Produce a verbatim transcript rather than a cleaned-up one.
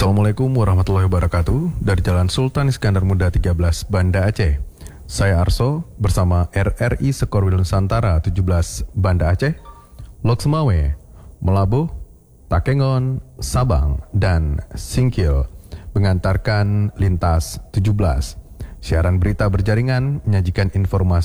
Assalamualaikum warahmatullahi wabarakatuh. Dari Jalan Sultan Iskandar Muda tiga belas, Banda Aceh. Saya Arso bersama R R I Sekorwil Nusantara tujuh belas, Banda Aceh, Lok Semawe, Melabuh, Takengon, Sabang, dan Singkil mengantarkan lintas tujuh belas. Siaran berita berjaringan menyajikan informasi